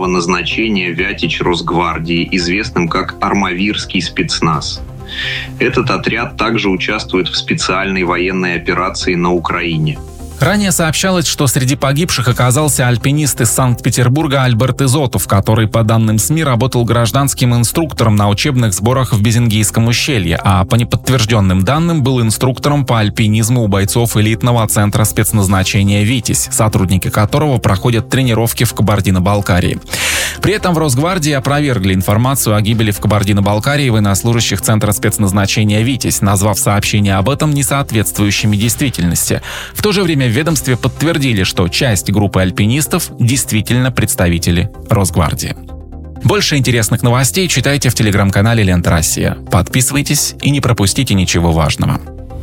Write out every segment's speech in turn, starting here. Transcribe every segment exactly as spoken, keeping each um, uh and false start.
специального назначения Вятич Росгвардии, известным как Армавирский спецназ. Этот отряд также участвует в специальной военной операции на Украине. Ранее сообщалось, что среди погибших оказался альпинист из Санкт-Петербурга Альберт Изотов, который, по данным СМИ, работал гражданским инструктором на учебных сборах в Безингийском ущелье, а по неподтвержденным данным был инструктором по альпинизму у бойцов элитного центра спецназначения «Витязь», сотрудники которого проходят тренировки в Кабардино-Балкарии. При этом в Росгвардии опровергли информацию о гибели в Кабардино-Балкарии военнослужащих центра спецназначения «Витязь», назвав сообщения об этом несоответствующими действительности. В то же время в ведомстве подтвердили, что часть группы альпинистов действительно представители Росгвардии. Больше интересных новостей читайте в телеграм-канале «Лента Россия». Подписывайтесь и не пропустите ничего важного.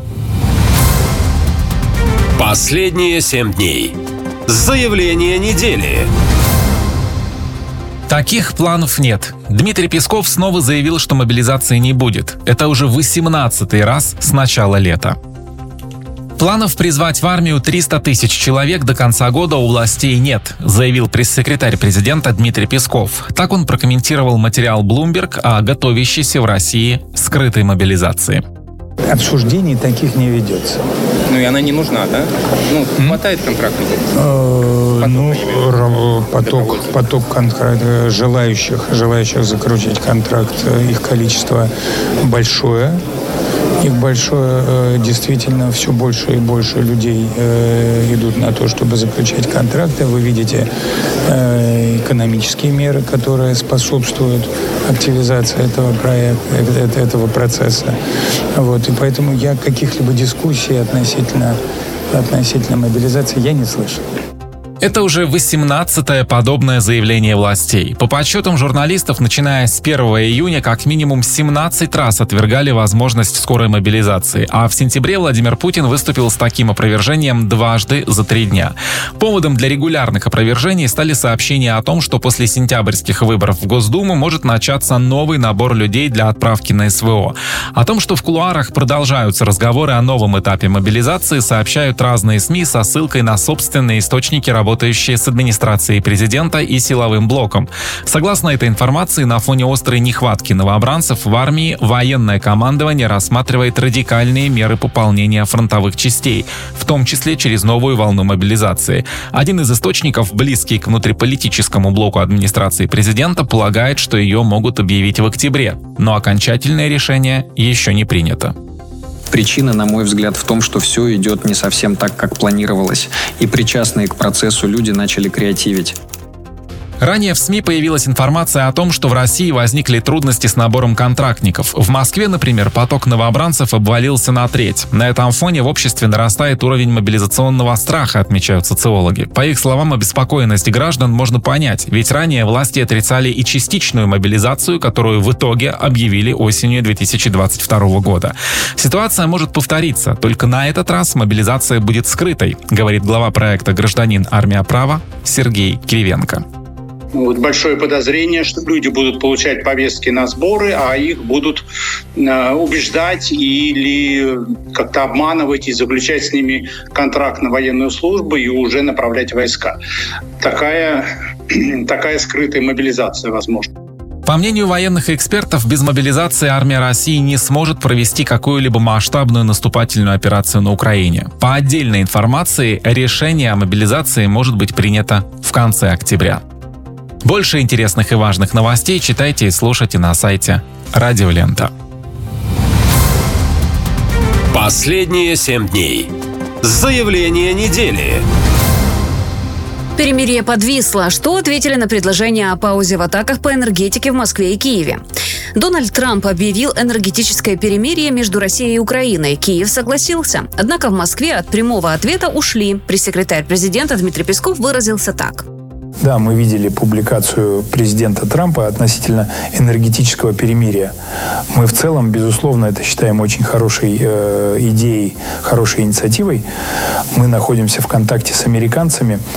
Последние семь дней. Заявление недели. Таких планов нет. Дмитрий Песков снова заявил, что мобилизации не будет. Это уже восемнадцатый раз с начала лета. Планов призвать в армию триста тысяч человек до конца года у властей нет, заявил пресс-секретарь президента Дмитрий Песков. Так он прокомментировал материал Bloomberg о готовящейся в России скрытой мобилизации. Обсуждений таких не ведется. Ну и она не нужна, да? Ну, хватает контрактников? Ну, поток, поток контракт, желающих, желающих заключить контракт, их количество большое. Их большое, действительно, все больше и больше людей идут на то, чтобы заключать контракты. Вы видите экономические меры, которые способствуют активизации этого проекта, этого процесса. Вот. И поэтому я каких-либо дискуссий относительно, относительно мобилизации я не слышал. Это уже восемнадцатое подобное заявление властей. По подсчетам журналистов, начиная с первого июня, как минимум семнадцать раз отвергали возможность скорой мобилизации, а в сентябре Владимир Путин выступил с таким опровержением дважды за три дня. Поводом для регулярных опровержений стали сообщения о том, что после сентябрьских выборов в Госдуму может начаться новый набор людей для отправки на СВО. О том, что в кулуарах продолжаются разговоры о новом этапе мобилизации, сообщают разные СМИ со ссылкой на собственные источники работы работающие с администрацией президента и силовым блоком. Согласно этой информации, на фоне острой нехватки новобранцев в армии военное командование рассматривает радикальные меры пополнения фронтовых частей, в том числе через новую волну мобилизации. Один из источников, близкий к внутриполитическому блоку администрации президента, полагает, что ее могут объявить в октябре, но окончательное решение еще не принято. Причина, на мой взгляд, в том, что все идет не совсем так, как планировалось, и причастные к процессу люди начали креативить. Ранее в СМИ появилась информация о том, что в России возникли трудности с набором контрактников. В Москве, например, поток новобранцев обвалился на треть. На этом фоне в обществе нарастает уровень мобилизационного страха, отмечают социологи. По их словам, обеспокоенность граждан можно понять, ведь ранее власти отрицали и частичную мобилизацию, которую в итоге объявили осенью две тысячи двадцать второго года. Ситуация может повториться, только на этот раз мобилизация будет скрытой, говорит глава проекта «Гражданин. Армия. Право» Сергей Кривенко. Вот большое подозрение, что люди будут получать повестки на сборы, а их будут э, убеждать или как-то обманывать и заключать с ними контракт на военную службу и уже направлять войска. Такая, такая скрытая мобилизация возможна. По мнению военных экспертов, без мобилизации армия России не сможет провести какую-либо масштабную наступательную операцию на Украине. По отдельной информации, решение о мобилизации может быть принято в конце октября. Больше интересных и важных новостей читайте и слушайте на сайте Радио Лента. Последние семь дней. Заявление недели. Перемирие подвисло. Что ответили на предложение о паузе в атаках по энергетике в Москве и Киеве? Дональд Трамп объявил энергетическое перемирие между Россией и Украиной. Киев согласился. Однако в Москве от прямого ответа ушли. Пресс-секретарь президента Дмитрий Песков выразился так. Да, мы видели публикацию президента Трампа относительно энергетического перемирия. Мы в целом, безусловно, это считаем очень хорошей э, идеей, хорошей инициативой. Мы находимся в контакте с американцами.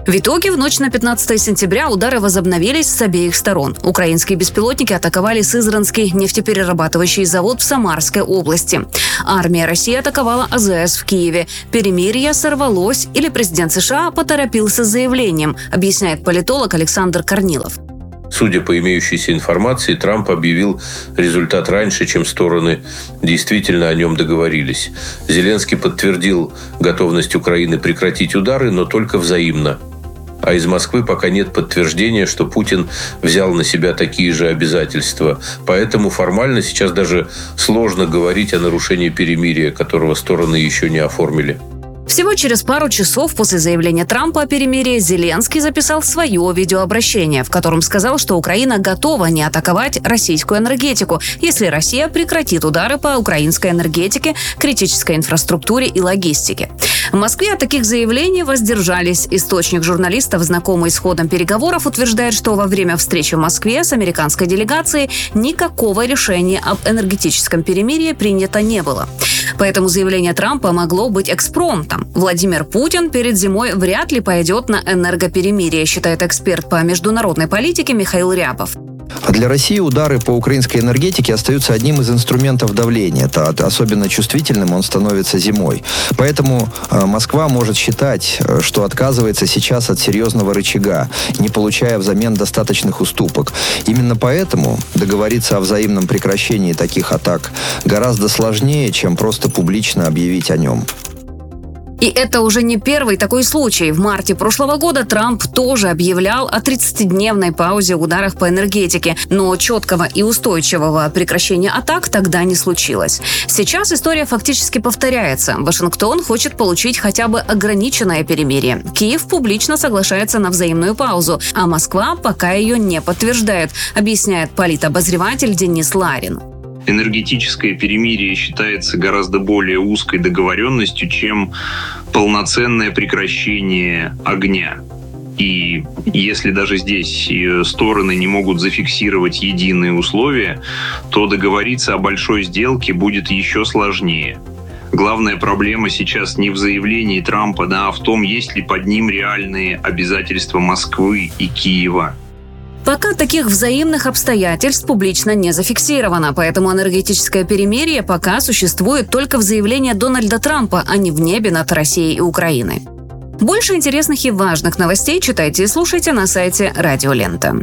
В итоге в ночь на пятнадцатое сентября удары возобновились с обеих сторон. Украинские беспилотники атаковали Сызранский нефтеперерабатывающий завод в Самарской области. Армия России атаковала А Зэ Эс в Киеве. Перемирие сорвалось или президент США поторопился с заявлением, объясняет политолог Александр Корнилов. Судя по имеющейся информации, Трамп объявил результат раньше, чем стороны действительно о нем договорились. Зеленский подтвердил готовность Украины прекратить удары, но только взаимно. А из Москвы пока нет подтверждения, что Путин взял на себя такие же обязательства. Поэтому формально сейчас даже сложно говорить о нарушении перемирия, которого стороны еще не оформили. Всего через пару часов после заявления Трампа о перемирии Зеленский записал свое видеообращение, в котором сказал, что Украина готова не атаковать российскую энергетику, если Россия прекратит удары по украинской энергетике, критической инфраструктуре и логистике. В Москве от таких заявлений воздержались. Источник журналистов, знакомый с ходом переговоров, утверждает, что во время встречи в Москве с американской делегацией никакого решения об энергетическом перемирии принято не было. Поэтому заявление Трампа могло быть экспромтом. Владимир Путин перед зимой вряд ли пойдет на энергоперемирие, считает эксперт по международной политике Михаил Рябов. А для России удары по украинской энергетике остаются одним из инструментов давления. Это особенно чувствительным он становится зимой. Поэтому э, Москва может считать, что отказывается сейчас от серьезного рычага, не получая взамен достаточных уступок. Именно поэтому договориться о взаимном прекращении таких атак гораздо сложнее, чем просто публично объявить о нем. И это уже не первый такой случай. В марте прошлого года Трамп тоже объявлял о тридцатидневной паузе в ударах по энергетике, но четкого и устойчивого прекращения атак тогда не случилось. Сейчас история фактически повторяется. Вашингтон хочет получить хотя бы ограниченное перемирие. Киев публично соглашается на взаимную паузу, а Москва пока ее не подтверждает, объясняет политобозреватель Денис Ларин. Энергетическое перемирие считается гораздо более узкой договоренностью, чем полноценное прекращение огня. И если даже здесь стороны не могут зафиксировать единые условия, то договориться о большой сделке будет еще сложнее. Главная проблема сейчас не в заявлении Трампа, да, а в том, есть ли под ним реальные обязательства Москвы и Киева. Пока таких взаимных обстоятельств публично не зафиксировано, поэтому энергетическое перемирие пока существует только в заявлении Дональда Трампа, а не в небе над Россией и Украиной. Больше интересных и важных новостей читайте и слушайте на сайте Радио Лента.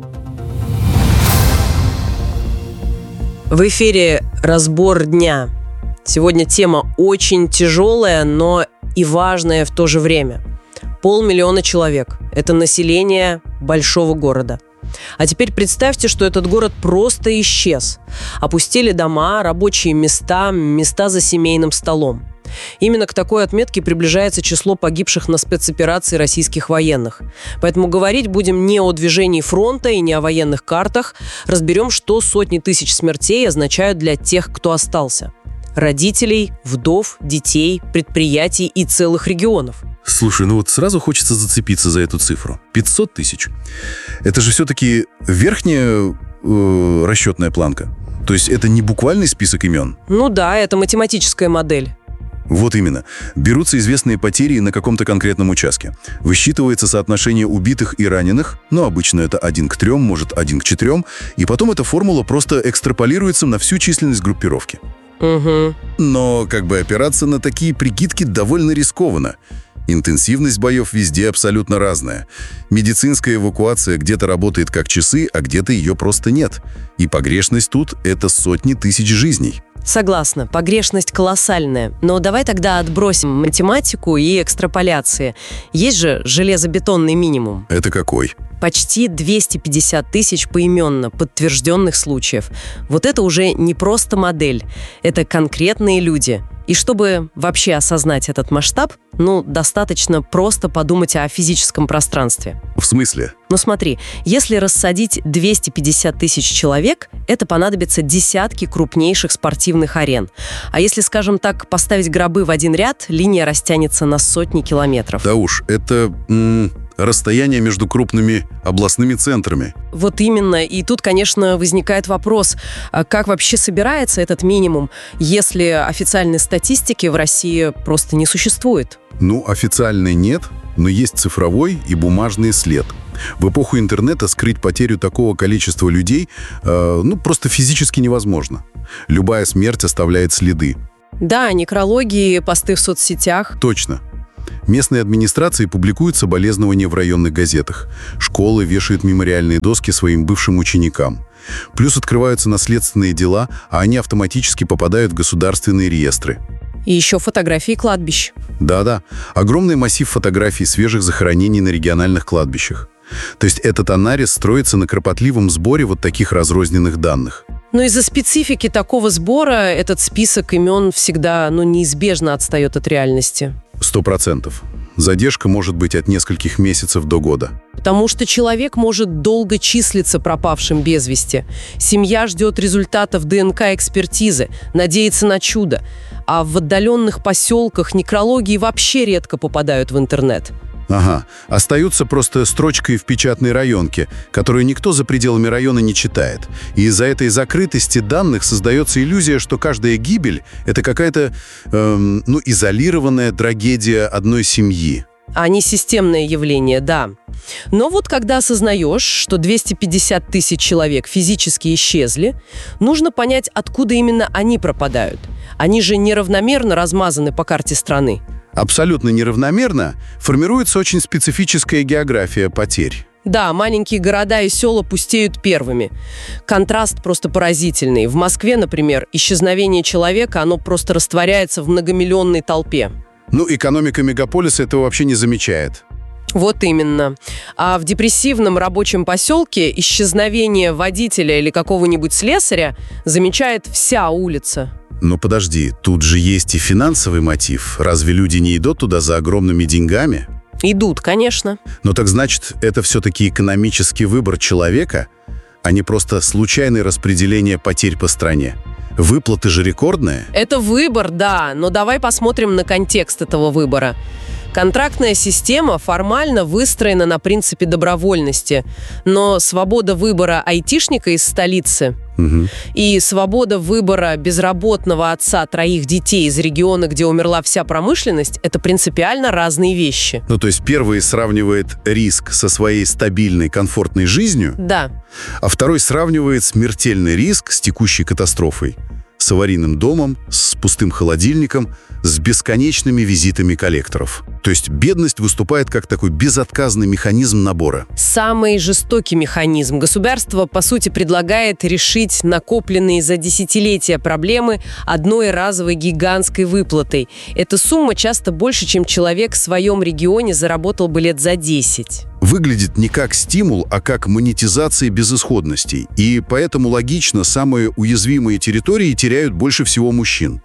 В эфире «Разбор дня». Сегодня тема очень тяжелая, но и важная в то же время. Полмиллиона человек – это население большого города. А теперь представьте, что этот город просто исчез. Опустели дома, рабочие места, места за семейным столом. Именно к такой отметке приближается число погибших на спецоперации российских военных. Поэтому говорить будем не о движении фронта и не о военных картах. Разберем, что сотни тысяч смертей означают для тех, кто остался. Родителей, вдов, детей, предприятий и целых регионов. Слушай, ну вот сразу хочется зацепиться за эту цифру. пятьсот тысяч. Это же все-таки верхняя э, расчетная планка. То есть это не буквальный список имен? Ну да, это математическая модель. Вот именно. Берутся известные потери на каком-то конкретном участке. Высчитывается соотношение убитых и раненых, но обычно это один к трем, может один к четырем, и потом эта формула просто экстраполируется на всю численность группировки. Угу. Но как бы опираться на такие прикидки довольно рискованно. Интенсивность боев везде абсолютно разная. Медицинская эвакуация где-то работает как часы, а где-то ее просто нет. И погрешность тут – это сотни тысяч жизней. Согласна, погрешность колоссальная. Но давай тогда отбросим математику и экстраполяции. Есть же железобетонный минимум. Это какой? Почти двести пятьдесят тысяч поименно подтвержденных случаев. Вот это уже не просто модель, это конкретные люди. И чтобы вообще осознать этот масштаб, ну, достаточно просто подумать о физическом пространстве. В смысле? Ну смотри, если рассадить двести пятьдесят тысяч человек, это понадобится десятки крупнейших спортивных арен. А если, скажем так, поставить гробы в один ряд, линия растянется на сотни километров. Да уж, это... М- расстояние между крупными областными центрами. Вот именно. И тут, конечно, возникает вопрос, как вообще собирается этот минимум, если официальный статус статистики в России просто не существует. Ну, официальной нет, но есть цифровой и бумажный след. В эпоху интернета скрыть потерю такого количества людей э, ну, просто физически невозможно. Любая смерть оставляет следы. Да, некрологии, посты в соцсетях. Точно. Местные администрации публикуют соболезнования в районных газетах. Школы вешают мемориальные доски своим бывшим ученикам. Плюс открываются наследственные дела, а они автоматически попадают в государственные реестры. И еще фотографии кладбищ. Да-да. Огромный массив фотографий свежих захоронений на региональных кладбищах. То есть этот анализ строится на кропотливом сборе вот таких разрозненных данных. Но из-за специфики такого сбора этот список имен всегда, ну, неизбежно отстает от реальности. Сто процентов. Задержка может быть от нескольких месяцев до года. Потому что человек может долго числиться пропавшим без вести. Семья ждет результатов ДНК-экспертизы, надеется на чудо. А в отдаленных поселках некрологии вообще редко попадают в интернет. Ага. Остаются просто строчкой в печатной районке, которую никто за пределами района не читает. И из-за этой закрытости данных создается иллюзия, что каждая гибель – это какая-то, эм, ну, изолированная трагедия одной семьи. А не системное явление, да. Но вот когда осознаешь, что двести пятьдесят тысяч человек физически исчезли, нужно понять, откуда именно они пропадают. Они же неравномерно размазаны по карте страны. Абсолютно неравномерно формируется очень специфическая география потерь. Да, маленькие города и села пустеют первыми. Контраст просто поразительный. В Москве, например, исчезновение человека, оно просто растворяется в многомиллионной толпе. Ну, экономика мегаполиса этого вообще не замечает. Вот именно. А в депрессивном рабочем поселке исчезновение водителя или какого-нибудь слесаря замечает вся улица. Но подожди, тут же есть и финансовый мотив. Разве люди не идут туда за огромными деньгами? Идут, конечно. Но так значит, это все-таки экономический выбор человека, а не просто случайное распределение потерь по стране. Выплаты же рекордные. Это выбор, да, но давай посмотрим на контекст этого выбора. Контрактная система формально выстроена на принципе добровольности, но свобода выбора айтишника из столицы угу. и свобода выбора безработного отца троих детей из региона, где умерла вся промышленность, это принципиально разные вещи. Ну, то есть первый сравнивает риск со своей стабильной, комфортной жизнью, да. а второй сравнивает смертельный риск с текущей катастрофой, с аварийным домом, с пустым холодильником, с бесконечными визитами коллекторов. То есть бедность выступает как такой безотказный механизм набора. Самый жестокий механизм. Государство, по сути, предлагает решить накопленные за десятилетия проблемы одной разовой гигантской выплатой. Эта сумма часто больше, чем человек в своем регионе заработал бы лет за десять. Выглядит не как стимул, а как монетизация безысходностей. И поэтому логично, самые уязвимые территории теряют больше всего мужчин.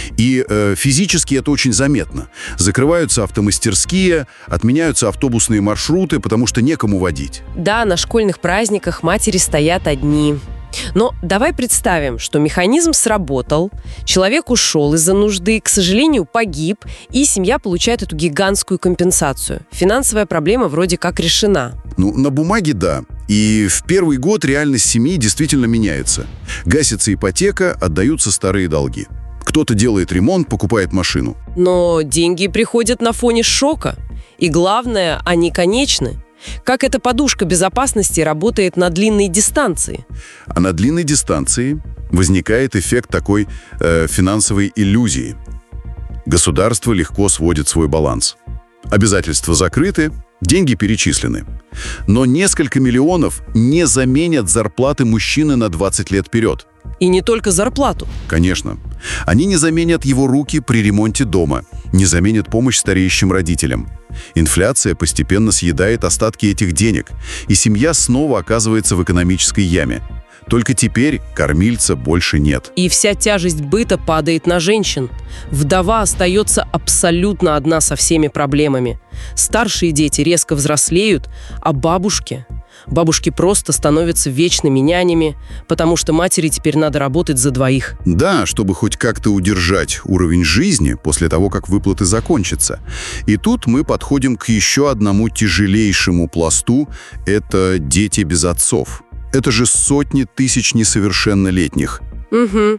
И э, физически это очень заметно. Закрываются автомастерские, отменяются автобусные маршруты, потому что некому водить. Да, на школьных праздниках матери стоят одни. Но давай представим, что механизм сработал, человек ушел из-за нужды, к сожалению, погиб, и семья получает эту гигантскую компенсацию. Финансовая проблема вроде как решена. Ну, на бумаге да. И в первый год реальность семьи действительно меняется. Гасится ипотека, отдаются старые долги. Кто-то делает ремонт, покупает машину. Но деньги приходят на фоне шока. И главное, они конечны. Как эта подушка безопасности работает на длинной дистанции? А на длинной дистанции возникает эффект такой э, финансовой иллюзии. Государство легко сводит свой баланс. Обязательства закрыты, деньги перечислены. Но несколько миллионов не заменят зарплаты мужчины на двадцать лет вперед. И не только зарплату. Конечно. Они не заменят его руки при ремонте дома, не заменят помощь стареющим родителям. Инфляция постепенно съедает остатки этих денег, и семья снова оказывается в экономической яме. Только теперь кормильца больше нет. И вся тяжесть быта падает на женщин. Вдова остается абсолютно одна со всеми проблемами. Старшие дети резко взрослеют, а бабушки... Бабушки просто становятся вечными нянями, потому что матери теперь надо работать за двоих. Да, чтобы хоть как-то удержать уровень жизни после того, как выплаты закончатся. И тут мы подходим к еще одному тяжелейшему пласту – это дети без отцов. Это же сотни тысяч несовершеннолетних. Угу.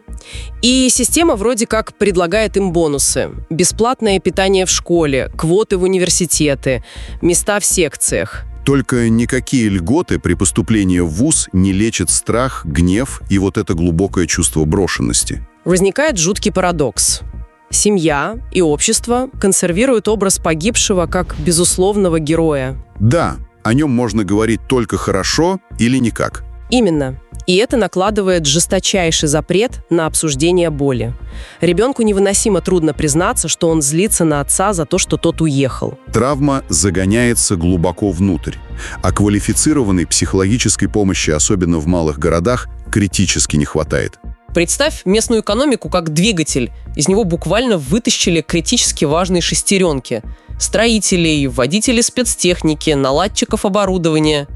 И система вроде как предлагает им бонусы. Бесплатное питание в школе, квоты в университеты, места в секциях. Только никакие льготы при поступлении в вуз не лечат страх, гнев и вот это глубокое чувство брошенности. Возникает жуткий парадокс. Семья и общество консервируют образ погибшего как безусловного героя. Да, о нем можно говорить только хорошо или никак. Именно. И это накладывает жесточайший запрет на обсуждение боли. Ребенку невыносимо трудно признаться, что он злится на отца за то, что тот уехал. Травма загоняется глубоко внутрь, а квалифицированной психологической помощи, особенно в малых городах, критически не хватает. Представь местную экономику как двигатель. Из него буквально вытащили критически важные шестеренки. Строителей, водителей спецтехники, наладчиков оборудования.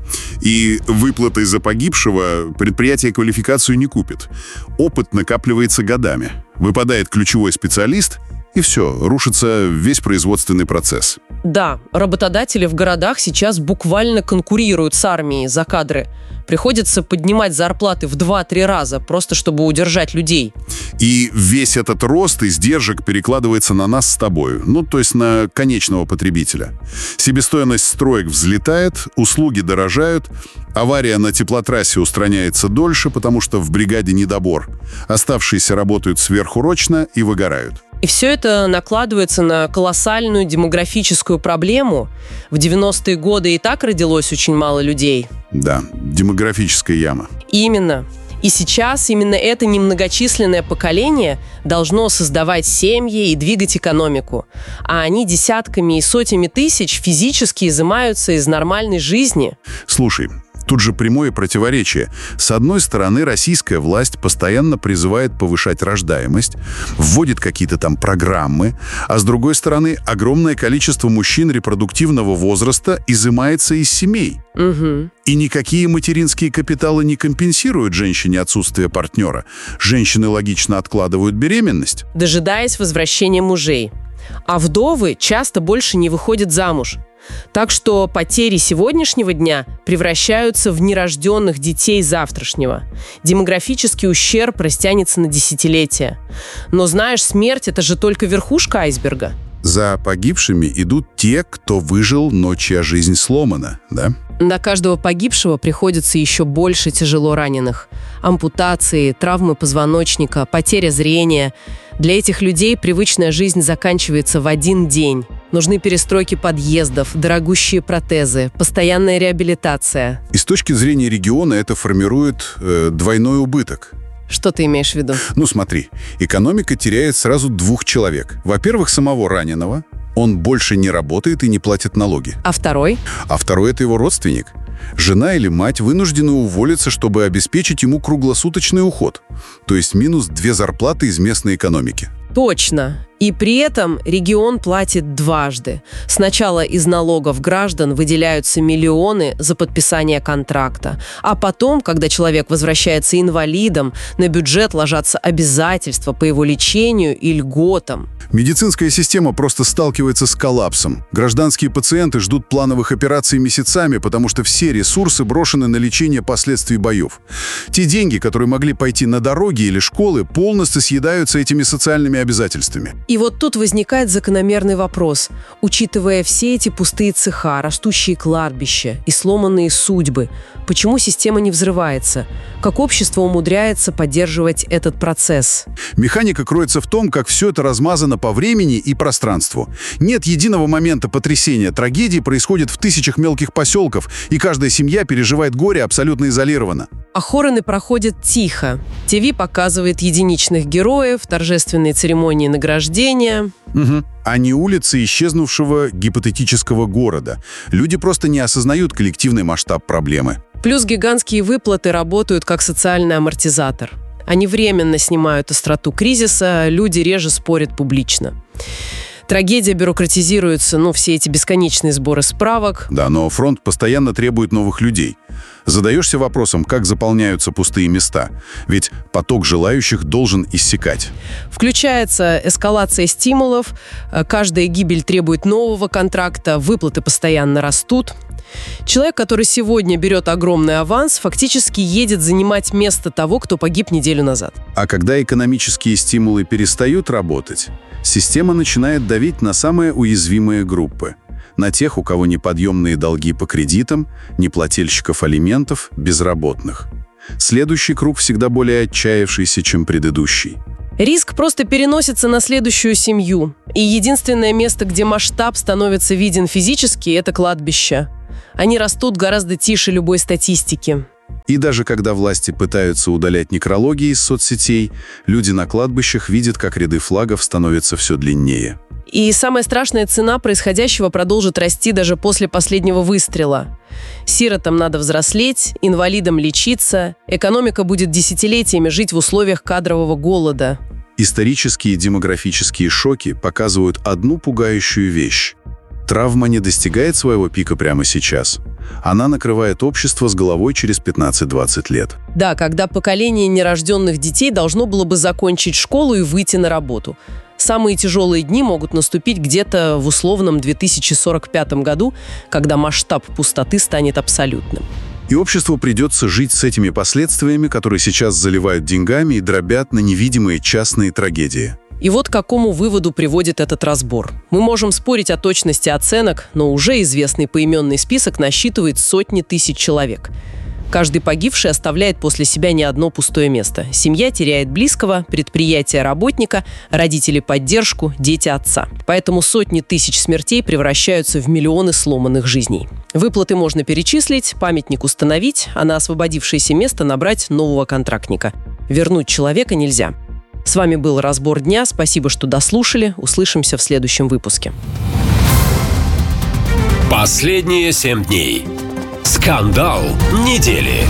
И выплатой за погибшего предприятие квалификацию не купит. Опыт накапливается годами. Выпадает ключевой специалист, и все, рушится весь производственный процесс. Да, работодатели в городах сейчас буквально конкурируют с армией за кадры. Приходится поднимать зарплаты в два-три раза, просто чтобы удержать людей. И весь этот рост издержек перекладывается на нас с тобой, ну, то есть на конечного потребителя. Себестоимость строек взлетает, услуги дорожают, авария на теплотрассе устраняется дольше, потому что в бригаде недобор. Оставшиеся работают сверхурочно и выгорают. И все это накладывается на колоссальную демографическую проблему. В девяностые годы и так родилось очень мало людей. Да, демографическая яма. Именно. И сейчас именно это немногочисленное поколение должно создавать семьи и двигать экономику. А они десятками и сотнями тысяч физически изымаются из нормальной жизни. Слушай, тут же прямое противоречие. С одной стороны, российская власть постоянно призывает повышать рождаемость, вводит какие-то там программы, а с другой стороны, огромное количество мужчин репродуктивного возраста изымается из семей. Угу. И никакие материнские капиталы не компенсируют женщине отсутствие партнера. Женщины логично откладывают беременность, дожидаясь возвращения мужей. А вдовы часто больше не выходят замуж. Так что потери сегодняшнего дня превращаются в нерожденных детей завтрашнего. Демографический ущерб растянется на десятилетия. Но знаешь, смерть – это же только верхушка айсберга. За погибшими идут те, кто выжил, но чья жизнь сломана, да? На каждого погибшего приходится еще больше тяжело раненых. Ампутации, травмы позвоночника, потеря зрения. Для этих людей привычная жизнь заканчивается в один день. Нужны перестройки подъездов, дорогущие протезы, постоянная реабилитация. И с точки зрения региона это формирует э, двойной убыток. Что ты имеешь в виду? Ну смотри, экономика теряет сразу двух человек. Во-первых, самого раненого. Он больше не работает и не платит налоги. А второй? А второй – это его родственник. Жена или мать вынуждены уволиться, чтобы обеспечить ему круглосуточный уход. То есть минус две зарплаты из местной экономики. Точно. И при этом регион платит дважды. Сначала из налогов граждан выделяются миллионы за подписание контракта. А потом, когда человек возвращается инвалидом, на бюджет ложатся обязательства по его лечению и льготам. Медицинская система просто сталкивается с коллапсом. Гражданские пациенты ждут плановых операций месяцами, потому что все ресурсы брошены на лечение последствий боев. Те деньги, которые могли пойти на дороги или школы, полностью съедаются этими социальными обязательствами. И вот тут возникает закономерный вопрос. Учитывая все эти пустые цеха, растущие кладбища и сломанные судьбы, почему система не взрывается? Как общество умудряется поддерживать этот процесс? Механика кроется в том, как все это размазано по времени и пространству. Нет единого момента потрясения. Трагедии происходят в тысячах мелких поселков, и каждая семья переживает горе абсолютно изолированно. Похороны проходят тихо. ТВ показывает единичных героев, торжественные церемонии награждения. Угу. А не улицы исчезнувшего гипотетического города. Люди просто не осознают коллективный масштаб проблемы. Плюс гигантские выплаты работают как социальный амортизатор. Они временно снимают остроту кризиса, люди реже спорят публично. Трагедия бюрократизируется, ну, все эти бесконечные сборы справок. Да, но фронт постоянно требует новых людей. Задаешься вопросом, как заполняются пустые места? Ведь поток желающих должен иссякать. Включается эскалация стимулов, каждая гибель требует нового контракта, выплаты постоянно растут. Человек, который сегодня берет огромный аванс, фактически едет занимать место того, кто погиб неделю назад. А когда экономические стимулы перестают работать, система начинает давить на самые уязвимые группы. На тех, у кого неподъемные долги по кредитам, неплательщиков алиментов, безработных. Следующий круг всегда более отчаявшийся, чем предыдущий. Риск просто переносится на следующую семью. И единственное место, где масштаб становится виден физически, это кладбища. Они растут гораздо тише любой статистики. И даже когда власти пытаются удалять некрологи из соцсетей, люди на кладбищах видят, как ряды флагов становятся все длиннее. И самая страшная цена происходящего продолжит расти даже после последнего выстрела. Сиротам надо взрослеть, инвалидам лечиться, экономика будет десятилетиями жить в условиях кадрового голода. Исторические и демографические шоки показывают одну пугающую вещь. Травма не достигает своего пика прямо сейчас. Она накрывает общество с головой через пятнадцать-двадцать лет. Да, когда поколение нерожденных детей должно было бы закончить школу и выйти на работу. Самые тяжелые дни могут наступить где-то в условном две тысячи сорок пятом году, когда масштаб пустоты станет абсолютным. И обществу придется жить с этими последствиями, которые сейчас заливают деньгами и дробят на невидимые частные трагедии. И вот к какому выводу приводит этот разбор. Мы можем спорить о точности оценок, но уже известный поименный список насчитывает сотни тысяч человек. Каждый погибший оставляет после себя не одно пустое место. Семья теряет близкого, предприятие работника, родители поддержку, дети отца. Поэтому сотни тысяч смертей превращаются в миллионы сломанных жизней. Выплаты можно перечислить, памятник установить, а на освободившееся место набрать нового контрактника. Вернуть человека нельзя. С вами был «Разбор дня». Спасибо, что дослушали. Услышимся в следующем выпуске. Последние семь дней. Скандал недели.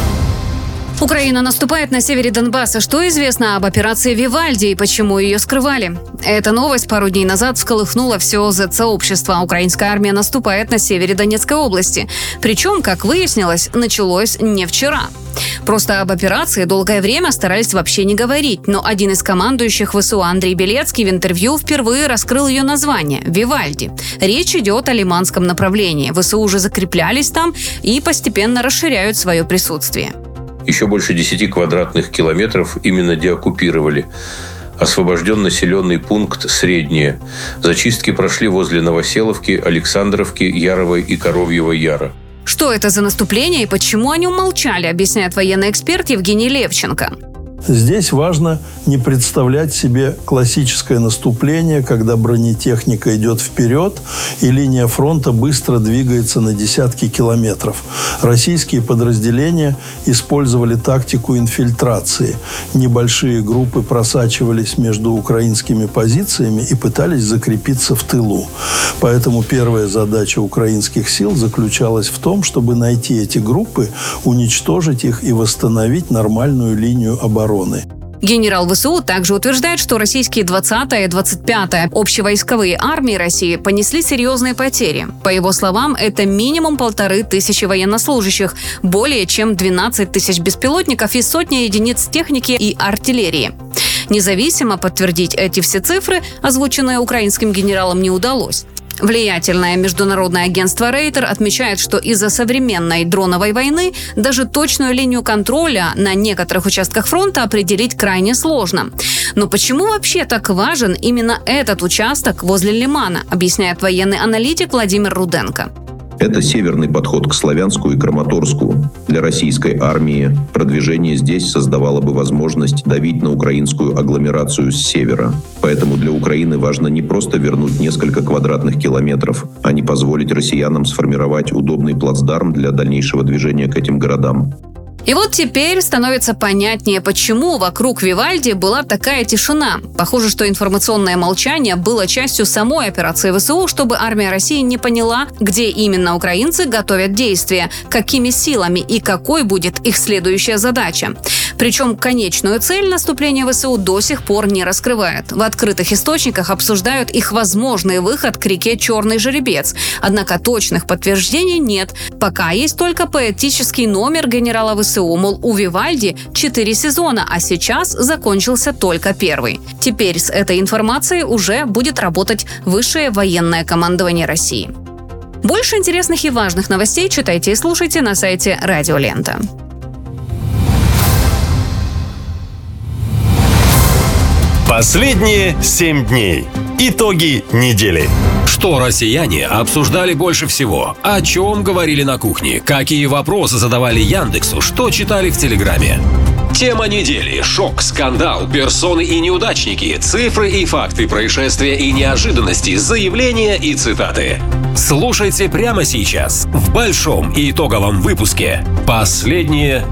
Украина наступает на севере Донбасса. Что известно об операции «Вивальди» и почему ее скрывали? Эта новость пару дней назад всколыхнула все зет-сообщество. Украинская армия наступает на севере Донецкой области. Причем, как выяснилось, началось не вчера. Просто об операции долгое время старались вообще не говорить, но один из командующих ВСУ Андрей Белецкий в интервью впервые раскрыл ее название – «Вивальди». Речь идет о Лиманском направлении. ВСУ уже закреплялись там и постепенно расширяют свое присутствие. Еще больше десяти квадратных километров именно деоккупировали. Освобожден населенный пункт Среднее. Зачистки прошли возле Новоселовки, Александровки, Яровой и Коровьего Яра. Что это за наступление и почему о нем молчали, объясняет военный эксперт Евгений Левченко. Здесь важно не представлять себе классическое наступление, когда бронетехника идет вперед и линия фронта быстро двигается на десятки километров. Российские подразделения использовали тактику инфильтрации. Небольшие группы просачивались между украинскими позициями и пытались закрепиться в тылу. Поэтому первая задача украинских сил заключалась в том, чтобы найти эти группы, уничтожить их и восстановить нормальную линию обороны. Генерал ВСУ также утверждает, что российские двадцатая и двадцать пятая общевойсковые армии России понесли серьезные потери. По его словам, это минимум полторы тысячи военнослужащих, более чем двенадцать тысяч беспилотников и сотни единиц техники и артиллерии. Независимо подтвердить эти все цифры, озвученные украинским генералом, не удалось. Влиятельное международное агентство Рейтер отмечает, что из-за современной дроновой войны даже точную линию контроля на некоторых участках фронта определить крайне сложно. Но почему вообще так важен именно этот участок возле Лимана, объясняет военный аналитик Владимир Руденко. Это северный подход к Славянску и Краматорску. Для российской армии продвижение здесь создавало бы возможность давить на украинскую агломерацию с севера. Поэтому для Украины важно не просто вернуть несколько квадратных километров, а не позволить россиянам сформировать удобный плацдарм для дальнейшего движения к этим городам. И вот теперь становится понятнее, почему вокруг Вивальди была такая тишина. Похоже, что информационное молчание было частью самой операции ВСУ, чтобы армия России не поняла, где именно украинцы готовят действия, какими силами и какой будет их следующая задача. Причем конечную цель наступления ВСУ до сих пор не раскрывают. В открытых источниках обсуждают их возможный выход к реке Черный Жеребец. Однако точных подтверждений нет. Пока есть только поэтический номер генерала ВСУ. Мол, у Вивальди четыре сезона, а сейчас закончился только первый. Теперь с этой информацией уже будет работать высшее военное командование России. Больше интересных и важных новостей читайте и слушайте на сайте Радио Лента. Последние семь дней. Итоги недели. Что россияне обсуждали больше всего? О чем говорили на кухне? Какие вопросы задавали Яндексу? Что читали в Телеграме? Тема недели. Шок, скандал, персоны и неудачники, цифры и факты, происшествия и неожиданности, заявления и цитаты. Слушайте прямо сейчас в большом и итоговом выпуске «Последние